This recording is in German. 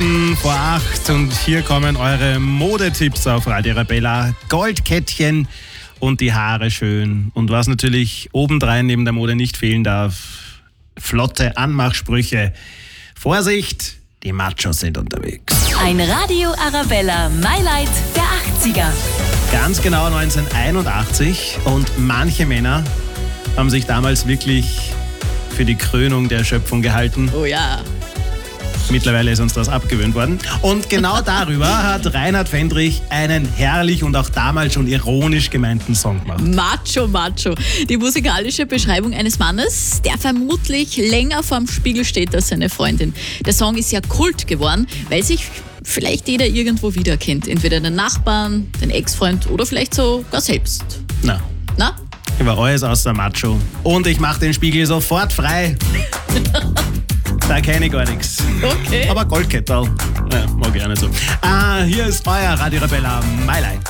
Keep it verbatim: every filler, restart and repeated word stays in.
Minuten vor acht und hier kommen eure Modetipps auf Radio Arabella. Goldkettchen und die Haare schön. Und was natürlich obendrein neben der Mode nicht fehlen darf, flotte Anmachsprüche. Vorsicht, die Machos sind unterwegs. Ein Radio Arabella Mailight der achtziger. Ganz genau neunzehnhunderteinundachtzig und manche Männer haben sich damals wirklich für die Krönung der Schöpfung gehalten. Oh ja. Mittlerweile ist uns das abgewöhnt worden. Und genau darüber hat Reinhard Fendrich einen herrlich und auch damals schon ironisch gemeinten Song gemacht. Macho, Macho. Die musikalische Beschreibung eines Mannes, der vermutlich länger vorm Spiegel steht als seine Freundin. Der Song ist ja Kult geworden, weil sich vielleicht jeder irgendwo wiedererkennt. Entweder den Nachbarn, den Ex-Freund oder vielleicht sogar selbst. Na, Na? ich war alles außer Macho. Und ich mach den Spiegel sofort frei. Da kenne ich gar nichts. Okay. Aber Goldkettel, ja, mag ich auch nicht so. Ah, hier ist euer Radio Arabella Mailight.